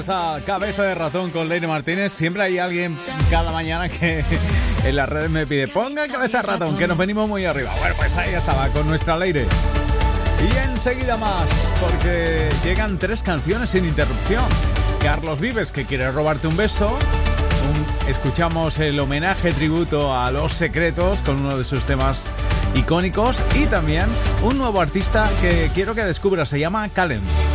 a Cabeza de Ratón con Leire Martínez. Siempre hay alguien cada mañana que en las redes me pide: ponga Cabeza de Ratón, que nos venimos muy arriba. Bueno, pues ahí estaba con nuestra Leire. Y enseguida más, porque llegan 3 canciones sin interrupción. Carlos Vives, que quiere robarte un beso. Escuchamos el homenaje tributo a Los Secretos con uno de sus temas icónicos. Y también un nuevo artista que quiero que descubras, se llama Kalem.